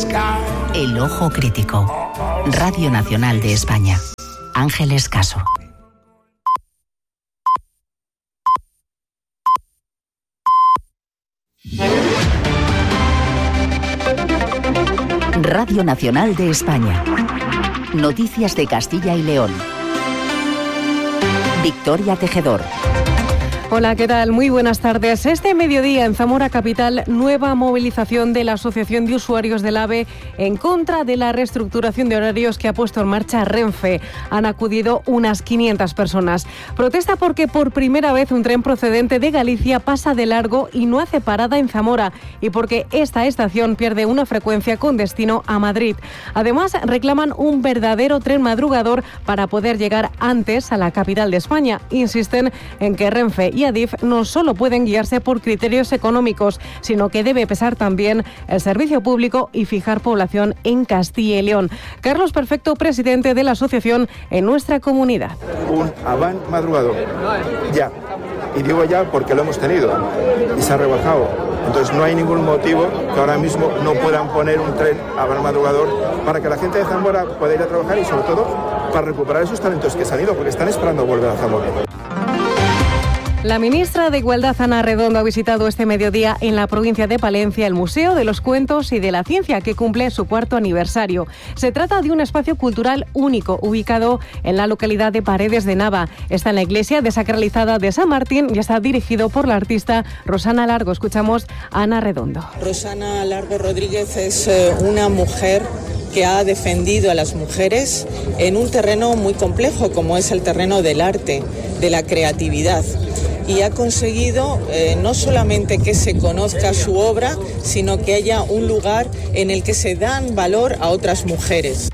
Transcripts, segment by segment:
El Ojo Crítico. Radio Nacional de España. Ángeles Caso. Radio Nacional de España. Noticias de Castilla y León. Victoria Tejedor. Hola, ¿qué tal? Muy buenas tardes. Este mediodía en Zamora Capital, nueva movilización de la Asociación de Usuarios del AVE en contra de la reestructuración de horarios que ha puesto en marcha Renfe. Han acudido unas 500 personas. Protesta porque por primera vez un tren procedente de Galicia pasa de largo y no hace parada en Zamora, y porque esta estación pierde una frecuencia con destino a Madrid. Además, reclaman un verdadero tren madrugador para poder llegar antes a la capital de España. Insisten en que Renfe y Adif no solo pueden guiarse por criterios económicos, sino que debe pesar también el servicio público y fijar población en Castilla y León. Carlos Perfecto, presidente de la asociación en nuestra comunidad. Un avant madrugador, ya. Y digo ya porque lo hemos tenido y se ha rebajado. Entonces no hay ningún motivo que ahora mismo no puedan poner un tren avant madrugador para que la gente de Zamora pueda ir a trabajar y sobre todo para recuperar esos talentos que se han ido porque están esperando volver a Zamora. La ministra de Igualdad, Ana Redondo, ha visitado este mediodía en la provincia de Palencia el Museo de los Cuentos y de la Ciencia, que cumple su 4º aniversario. Se trata de un espacio cultural único, ubicado en la localidad de Paredes de Nava. Está en la iglesia desacralizada de San Martín y está dirigido por la artista Rosana Largo. Escuchamos a Ana Redondo. Rosana Largo Rodríguez es una mujer que ha defendido a las mujeres en un terreno muy complejo, como es el terreno del arte, de la creatividad. Y ha conseguido no solamente que se conozca su obra, sino que haya un lugar en el que se dan valor a otras mujeres.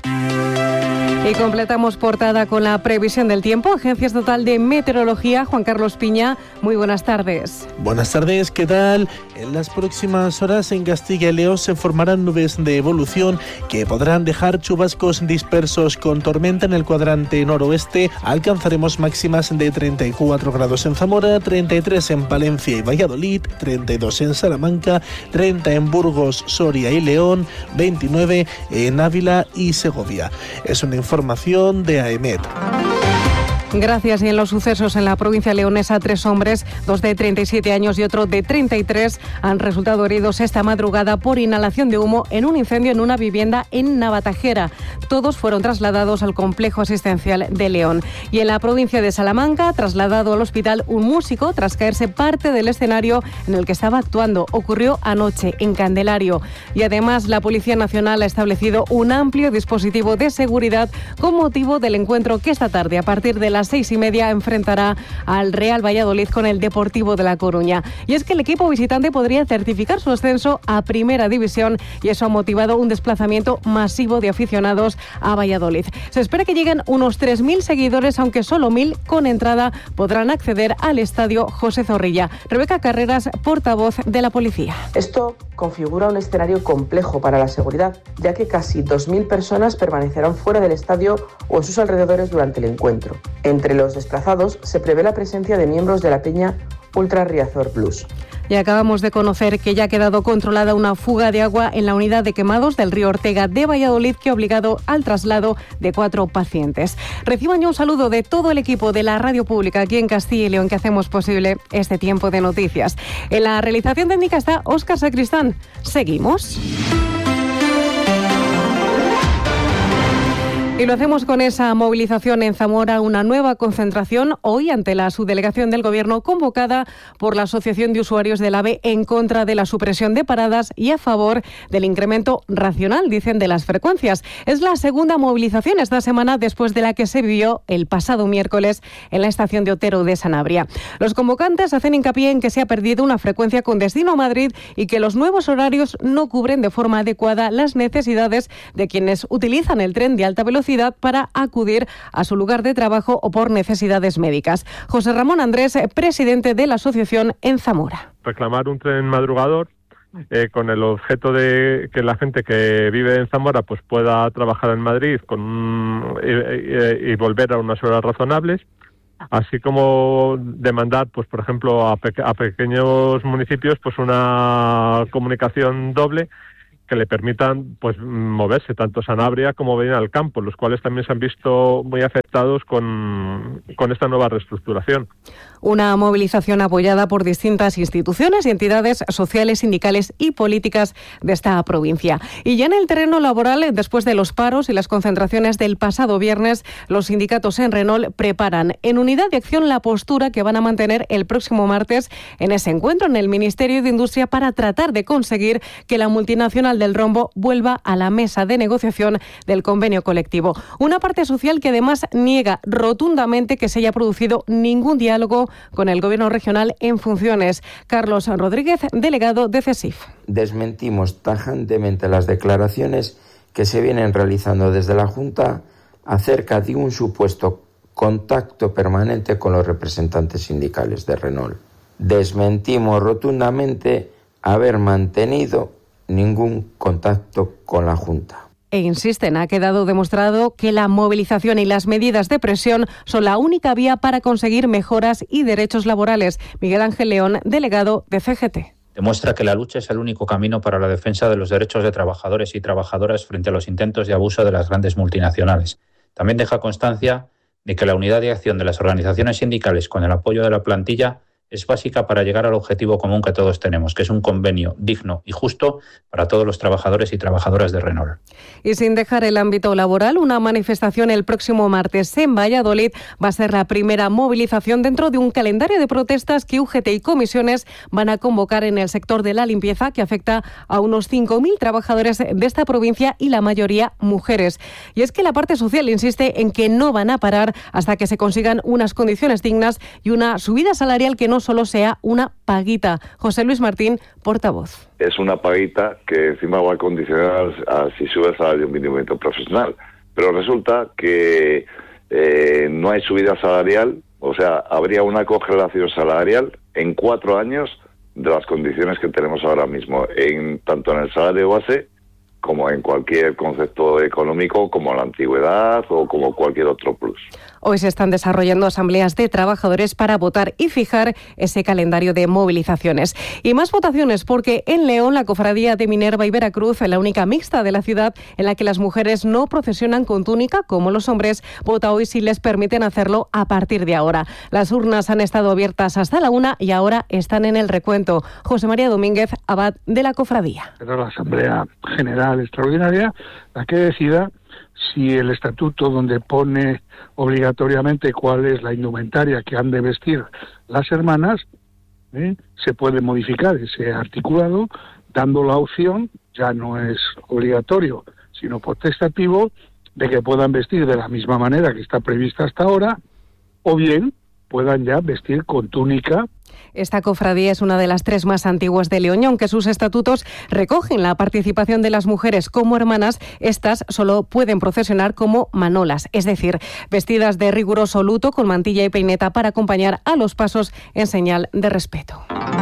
Y completamos portada con la previsión del tiempo. Agencia Estatal de Meteorología, Juan Carlos Piña, muy buenas tardes. Buenas tardes, ¿qué tal? En las próximas horas en Castilla y León se formarán nubes de evolución que podrán dejar chubascos dispersos con tormenta en el cuadrante noroeste. Alcanzaremos máximas de 34 grados en Zamora, 33 en Palencia y Valladolid, 32 en Salamanca, 30 en Burgos, Soria y León, 29 en Ávila y Segovia. Es una información de AEMET. Gracias. Y en los sucesos en la provincia leonesa, 3 hombres, 2 de 37 años y otro de 33, han resultado heridos esta madrugada por inhalación de humo en un incendio en una vivienda en Navatajera. Todos fueron trasladados al complejo asistencial de León. Y en la provincia de Salamanca, trasladado al hospital un músico tras caerse parte del escenario en el que estaba actuando. Ocurrió anoche en Candelario. Y además, la Policía Nacional ha establecido un amplio dispositivo de seguridad con motivo del encuentro que esta tarde, a partir de las 6:30, enfrentará al Real Valladolid con el Deportivo de La Coruña. Y es que el equipo visitante podría certificar su ascenso a Primera División, y eso ha motivado un desplazamiento masivo de aficionados a Valladolid. Se espera que lleguen unos 3.000 seguidores, aunque solo 1.000 con entrada podrán acceder al estadio José Zorrilla. Rebeca Carreras, portavoz de la policía. Esto configura un escenario complejo para la seguridad, ya que casi 2.000 personas permanecerán fuera del estadio o en sus alrededores durante el encuentro. Entre los desplazados se prevé la presencia de miembros de la peña Ultra Riazor Plus. Y acabamos de conocer que ya ha quedado controlada una fuga de agua en la unidad de quemados del río Ortega de Valladolid, que ha obligado al traslado de 4 pacientes. Reciban ya un saludo de todo el equipo de la Radio Pública aquí en Castilla y León, que hacemos posible este tiempo de noticias. En la realización técnica está Óscar Sacristán. Seguimos. Y lo hacemos con esa movilización en Zamora, una nueva concentración hoy ante la subdelegación del Gobierno convocada por la Asociación de Usuarios del AVE en contra de la supresión de paradas y a favor del incremento racional, dicen, de las frecuencias. Es la segunda movilización esta semana después de la que se vivió el pasado miércoles en la estación de Otero de Sanabria. Los convocantes hacen hincapié en que se ha perdido una frecuencia con destino a Madrid y que los nuevos horarios no cubren de forma adecuada las necesidades de quienes utilizan el tren de alta velocidad para acudir a su lugar de trabajo o por necesidades médicas. José Ramón Andrés, presidente de la asociación en Zamora. Reclamar un tren madrugador con el objeto de que la gente que vive en Zamora pues pueda trabajar en Madrid y volver a unas horas razonables, así como demandar, pues por ejemplo, a pequeños municipios pues una comunicación doble que le permitan pues moverse tanto Sanabria como venir al campo, los cuales también se han visto muy afectados con esta nueva reestructuración. Una movilización apoyada por distintas instituciones y entidades sociales, sindicales y políticas de esta provincia. Y ya en el terreno laboral, después de los paros y las concentraciones del pasado viernes, los sindicatos en Renault preparan en unidad de acción la postura que van a mantener el próximo martes en ese encuentro en el Ministerio de Industria para tratar de conseguir que la multinacional del rombo vuelva a la mesa de negociación del convenio colectivo. Una parte social que además niega rotundamente que se haya producido ningún diálogo con el Gobierno regional en funciones. Carlos Rodríguez, delegado de CESIF. Desmentimos tajantemente las declaraciones que se vienen realizando desde la Junta acerca de un supuesto contacto permanente con los representantes sindicales de Renault. Desmentimos rotundamente haber mantenido ningún contacto con la Junta. E insisten, ha quedado demostrado que la movilización y las medidas de presión son la única vía para conseguir mejoras y derechos laborales. Miguel Ángel León, delegado de CGT. Demuestra que la lucha es el único camino para la defensa de los derechos de trabajadores y trabajadoras frente a los intentos de abuso de las grandes multinacionales. También deja constancia de que la unidad de acción de las organizaciones sindicales con el apoyo de la plantilla es básica para llegar al objetivo común que todos tenemos, que es un convenio digno y justo para todos los trabajadores y trabajadoras de Renault. Y sin dejar el ámbito laboral, una manifestación el próximo martes en Valladolid va a ser la primera movilización dentro de un calendario de protestas que UGT y comisiones van a convocar en el sector de la limpieza, que afecta a unos 5.000 trabajadores de esta provincia y la mayoría mujeres. Y es que la parte social insiste en que no van a parar hasta que se consigan unas condiciones dignas y una subida salarial que no solo sea una paguita. José Luis Martín, portavoz. Es una paguita que encima va a condicionar a si sube el salario mínimo interprofesional. Pero resulta que no hay subida salarial, o sea, habría una congelación salarial en 4 años de las condiciones que tenemos ahora mismo, tanto en el salario base como en cualquier concepto económico, como la antigüedad o como cualquier otro plus. Hoy se están desarrollando asambleas de trabajadores para votar y fijar ese calendario de movilizaciones. Y más votaciones porque en León la Cofradía de Minerva y Veracruz, la única mixta de la ciudad en la que las mujeres no procesionan con túnica como los hombres, vota hoy si les permiten hacerlo a partir de ahora. Las urnas han estado abiertas hasta la 1 y ahora están en el recuento. José María Domínguez, abad de la Cofradía. Pero la Asamblea General Extraordinaria la que decida si el estatuto, donde pone obligatoriamente cuál es la indumentaria que han de vestir las hermanas, se puede modificar ese articulado, dando la opción, ya no es obligatorio, sino potestativo, de que puedan vestir de la misma manera que está prevista hasta ahora, o bien puedan ya vestir con túnica. Esta cofradía es una de las 3 más antiguas de León, y aunque sus estatutos recogen la participación de las mujeres como hermanas, estas solo pueden procesionar como manolas, es decir, vestidas de riguroso luto con mantilla y peineta para acompañar a los pasos en señal de respeto.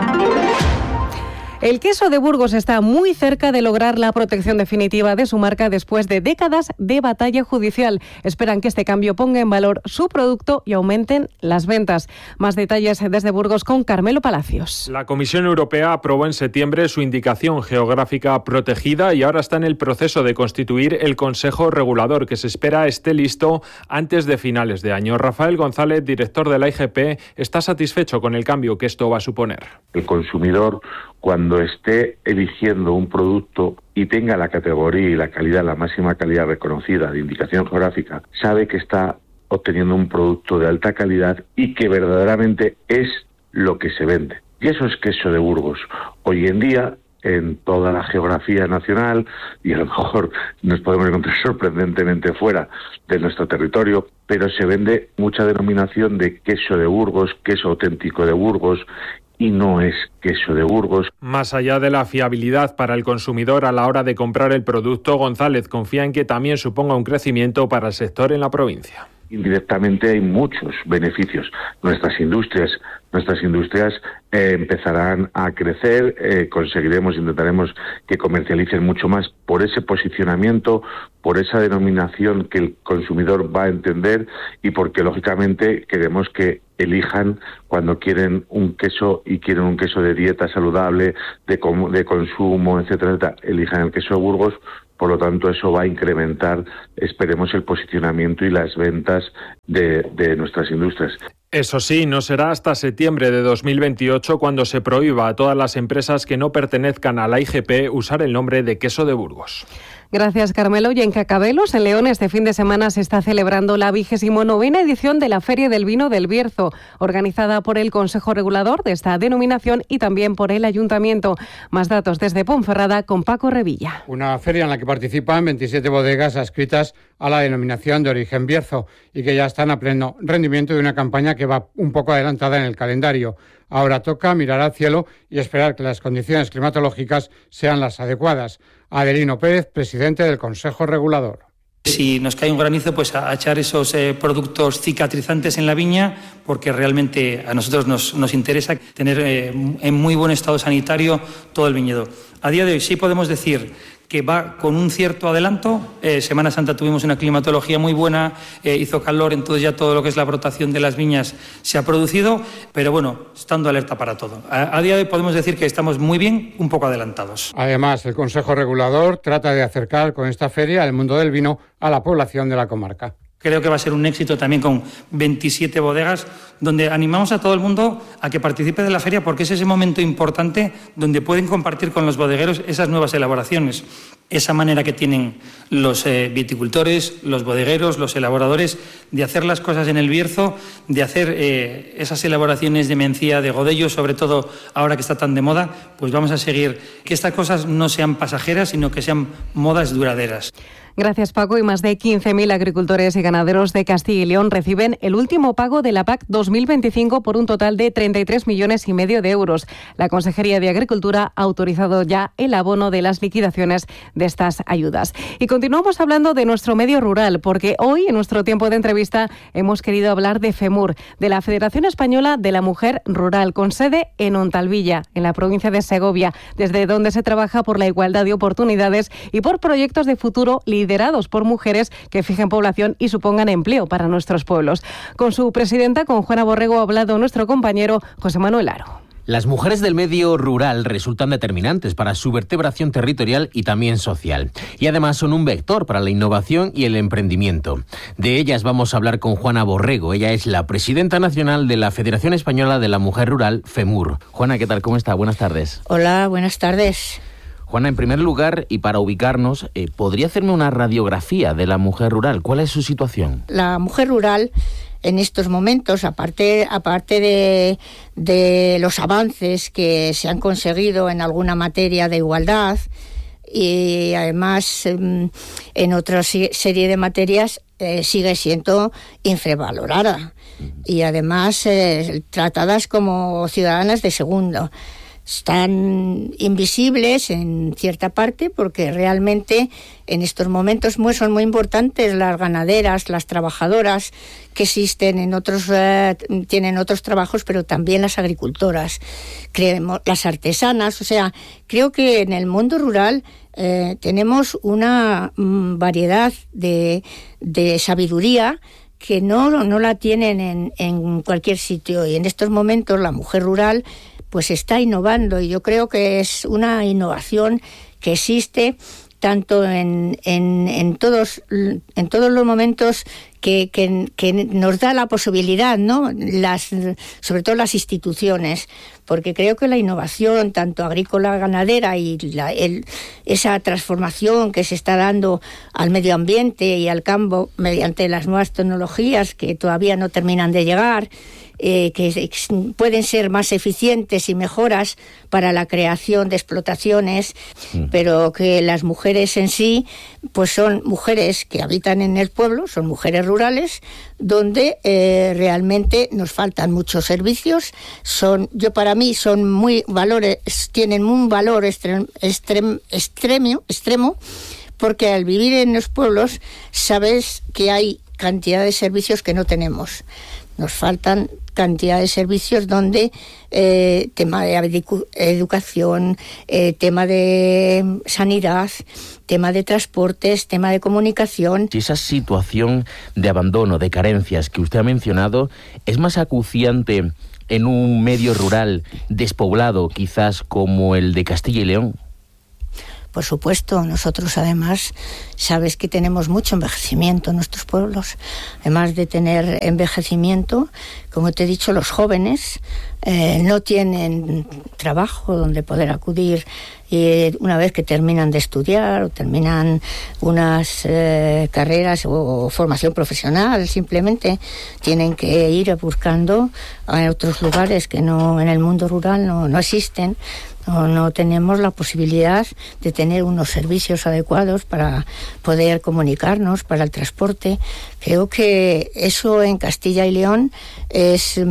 El queso de Burgos está muy cerca de lograr la protección definitiva de su marca después de décadas de batalla judicial. Esperan que este cambio ponga en valor su producto y aumenten las ventas. Más detalles desde Burgos con Carmelo Palacios. La Comisión Europea aprobó en septiembre su indicación geográfica protegida y ahora está en el proceso de constituir el Consejo Regulador, que se espera esté listo antes de finales de año. Rafael González, director de la IGP, está satisfecho con el cambio que esto va a suponer. El consumidor, cuando esté eligiendo un producto y tenga la categoría y la calidad, la máxima calidad reconocida de indicación geográfica, sabe que está obteniendo un producto de alta calidad y que verdaderamente es lo que se vende. Y eso es queso de Burgos. Hoy en día, en toda la geografía nacional, y a lo mejor nos podemos encontrar sorprendentemente fuera de nuestro territorio, pero se vende mucha denominación de queso de Burgos, queso auténtico de Burgos, y no es queso de Burgos. Más allá de la fiabilidad para el consumidor a la hora de comprar el producto, González confía en que también suponga un crecimiento para el sector en la provincia. Indirectamente hay muchos beneficios. Nuestras industrias empezarán a crecer, intentaremos que comercialicen mucho más por ese posicionamiento, por esa denominación que el consumidor va a entender y porque lógicamente queremos que elijan cuando quieren un queso y quieren un queso de dieta saludable, de consumo, etcétera, etcétera, elijan el queso de Burgos. Por lo tanto, eso va a incrementar, esperemos, el posicionamiento y las ventas de nuestras industrias. Eso sí, no será hasta septiembre de 2028 cuando se prohíba a todas las empresas que no pertenezcan a la IGP usar el nombre de queso de Burgos. Gracias, Carmelo. Y en Cacabelos, en León, este fin de semana se está celebrando la 29ª edición de la Feria del Vino del Bierzo, organizada por el Consejo Regulador de esta denominación y también por el Ayuntamiento. Más datos desde Ponferrada con Paco Revilla. Una feria en la que participan 27 bodegas adscritas a la denominación de origen Bierzo y que ya están a pleno rendimiento de una campaña que va un poco adelantada en el calendario. Ahora toca mirar al cielo y esperar que las condiciones climatológicas sean las adecuadas. Adelino Pérez, presidente del Consejo Regulador. Si nos cae un granizo, pues a echar esos productos cicatrizantes en la viña, porque realmente a nosotros nos interesa tener en muy buen estado sanitario todo el viñedo. A día de hoy sí podemos decir que va con un cierto adelanto. Semana Santa tuvimos una climatología muy buena, hizo calor, entonces ya todo lo que es la brotación de las viñas se ha producido, pero bueno, estando alerta para todo. A día de hoy podemos decir que estamos muy bien, un poco adelantados. Además, el Consejo Regulador trata de acercar con esta feria el mundo del vino a la población de la comarca. Creo que va a ser un éxito también con 27 bodegas, donde animamos a todo el mundo a que participe de la feria porque es ese momento importante donde pueden compartir con los bodegueros esas nuevas elaboraciones, esa manera que tienen los viticultores, los bodegueros, los elaboradores de hacer las cosas en el Bierzo, de hacer esas elaboraciones de mencía, de godello, sobre todo ahora que está tan de moda, pues vamos a seguir que estas cosas no sean pasajeras, sino que sean modas duraderas. Gracias, Paco. Y más de 15.000 agricultores y ganaderos de Castilla y León reciben el último pago de la PAC 2025 por un total de 33,5 millones de euros. La Consejería de Agricultura ha autorizado ya el abono de las liquidaciones de estas ayudas. Y continuamos hablando de nuestro medio rural, porque hoy, en nuestro tiempo de entrevista, hemos querido hablar de FEMUR, de la Federación Española de la Mujer Rural, con sede en Ontalvilla, en la provincia de Segovia, desde donde se trabaja por la igualdad de oportunidades y por proyectos de futuro liderados por mujeres que fijen población y supongan empleo para nuestros pueblos. Con su presidenta, con Juana Borrego, ha hablado nuestro compañero José Manuel Aro. Las mujeres del medio rural resultan determinantes para su vertebración territorial y también social. Y además son un vector para la innovación y el emprendimiento. De ellas vamos a hablar con Juana Borrego. Ella es la presidenta nacional de la Federación Española de la Mujer Rural, FEMUR. Juana, ¿qué tal? ¿Cómo está? Buenas tardes. Hola, buenas tardes. Juana, en primer lugar, y para ubicarnos, ¿podría hacerme una radiografía de la mujer rural? ¿Cuál es su situación? La mujer rural, en estos momentos, aparte de los avances que se han conseguido en alguna materia de igualdad y además en otra serie de materias, sigue siendo infravalorada y además tratadas como ciudadanas de segundo. Están invisibles en cierta parte porque realmente en estos momentos son muy importantes las ganaderas, las trabajadoras que existen en otros, tienen otros trabajos, pero también las agricultoras, las artesanas. O sea, creo que en el mundo rural tenemos una variedad de sabiduría que no la tienen en cualquier sitio, y en estos momentos la mujer rural pues está innovando, y yo creo que es una innovación que existe tanto en todos los momentos que nos da la posibilidad, ¿no? Sobre todo las instituciones, porque creo que la innovación, tanto agrícola, ganadera, y esa transformación que se está dando al medio ambiente y al campo mediante las nuevas tecnologías que todavía no terminan de llegar, que pueden ser más eficientes y mejoras para la creación de explotaciones, pero que las mujeres en sí pues son mujeres que habitan en el pueblo, son mujeres rurales, donde realmente nos faltan muchos servicios. Para mí tienen un valor extremo, porque al vivir en los pueblos sabes que hay cantidad de servicios que no tenemos. Nos faltan cantidad de servicios donde tema de educación, tema de sanidad, tema de transportes, tema de comunicación. Si esa situación de abandono, de carencias que usted ha mencionado, es más acuciante en un medio rural despoblado, quizás como el de Castilla y León. Por supuesto, nosotros además, sabes que tenemos mucho envejecimiento en nuestros pueblos. Además de tener envejecimiento, como te he dicho, los jóvenes no tienen trabajo donde poder acudir, y una vez que terminan de estudiar o terminan unas carreras o formación profesional, simplemente tienen que ir buscando a otros lugares que no, en el mundo rural no existen. No tenemos la posibilidad de tener unos servicios adecuados para poder comunicarnos, para el transporte. Creo que eso en Castilla y León es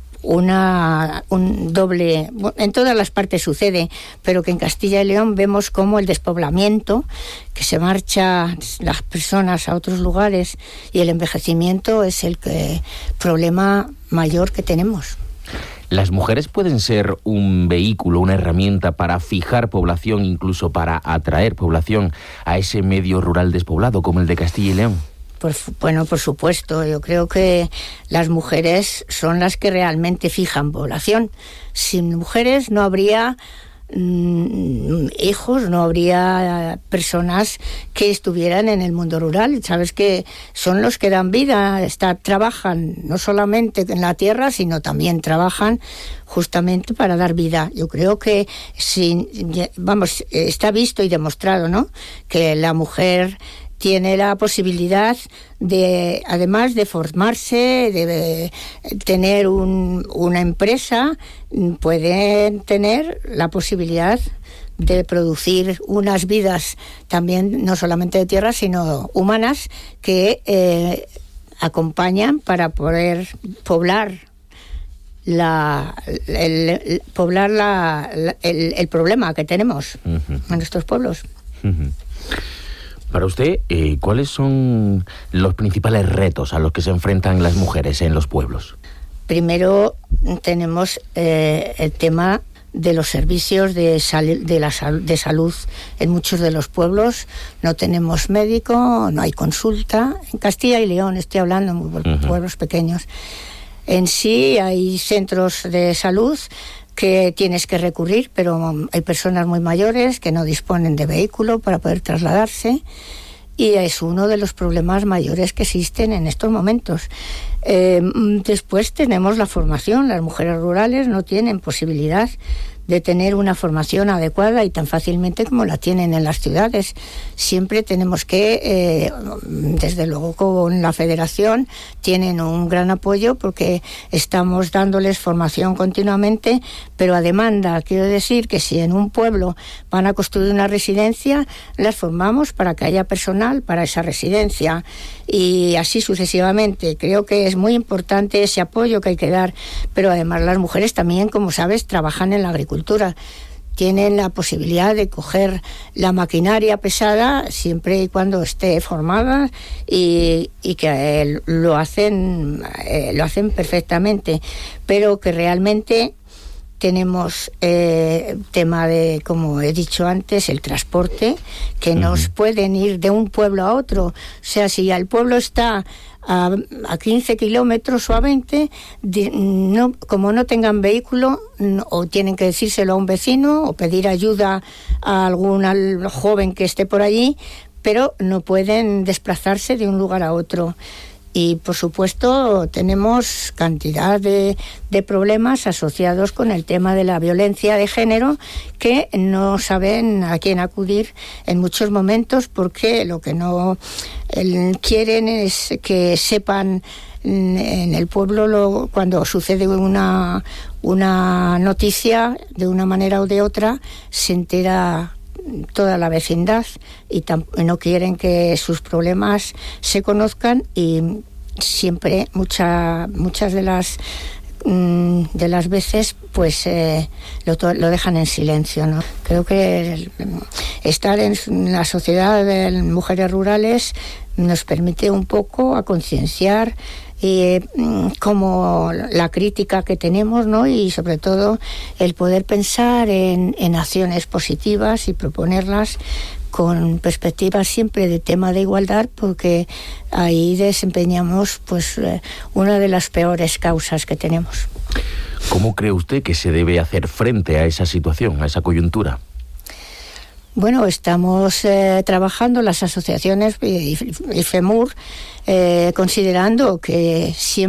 un doble, en todas las partes sucede, pero que en Castilla y León vemos como el despoblamiento, que se marchan las personas a otros lugares, y el envejecimiento es el problema mayor que tenemos. ¿Las mujeres pueden ser un vehículo, una herramienta para fijar población, incluso para atraer población a ese medio rural despoblado como el de Castilla y León? Bueno, por supuesto. Yo creo que las mujeres son las que realmente fijan población. Sin mujeres no habría hijos, no habría personas que estuvieran en el mundo rural. Sabes que son los que dan vida, trabajan no solamente en la tierra, sino también trabajan justamente para dar vida. Yo creo que está visto y demostrado, ¿no?, que la mujer tiene la posibilidad de, además de formarse, de tener una empresa, pueden tener la posibilidad de producir unas vidas también, no solamente de tierra, sino humanas, que acompañan para poder poblar el problema que tenemos en nuestros pueblos. Para usted, ¿cuáles son los principales retos a los que se enfrentan las mujeres en los pueblos? Primero tenemos el tema de los servicios de salud. En muchos de los pueblos no tenemos médico, no hay consulta. En Castilla y León estoy hablando, en pueblos pequeños. En sí hay centros de salud que tienes que recurrir, pero hay personas muy mayores que no disponen de vehículo para poder trasladarse, y es uno de los problemas mayores que existen en estos momentos. Después tenemos la formación. Las mujeres rurales no tienen posibilidad de tener una formación adecuada y tan fácilmente como la tienen en las ciudades. Siempre tenemos que, desde luego con la Federación, tienen un gran apoyo porque estamos dándoles formación continuamente, pero a demanda. Quiero decir que si en un pueblo van a construir una residencia, las formamos para que haya personal para esa residencia, y así sucesivamente. Creo que es muy importante ese apoyo que hay que dar, pero además las mujeres también, como sabes, trabajan en la agricultura. Tienen la posibilidad de coger la maquinaria pesada siempre y cuando esté formada, y que lo hacen perfectamente, pero que realmente tenemos tema de, como he dicho antes, el transporte, que nos pueden ir de un pueblo a otro. O sea, si el pueblo está a 15 kilómetros o a 20, como no tengan vehículo, o tienen que decírselo a un vecino o pedir ayuda a algún joven que esté por allí, pero no pueden desplazarse de un lugar a otro. Y, por supuesto, tenemos cantidad de problemas asociados con el tema de la violencia de género, que no saben a quién acudir en muchos momentos, porque lo que no quieren es que sepan en el pueblo cuando sucede una noticia, de una manera o de otra, se entera toda la vecindad, y no quieren que sus problemas se conozcan, y siempre muchas de las veces pues lo dejan en silencio, ¿no? Creo que estar en la sociedad de mujeres rurales nos permite un poco a concienciar como la crítica que tenemos, ¿no? Y sobre todo el poder pensar en acciones positivas y proponerlas con perspectiva siempre de tema de igualdad, porque ahí desempeñamos pues una de las peores causas que tenemos. ¿Cómo cree usted que se debe hacer frente a esa situación, a esa coyuntura? Bueno, estamos trabajando las asociaciones y FEMUR considerando que siempre